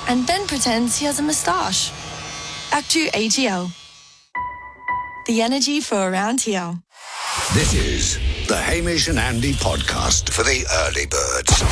and then pretends he has a moustache. Actu ATL. The energy for around here. This is the Hamish and Andy podcast for the early birds.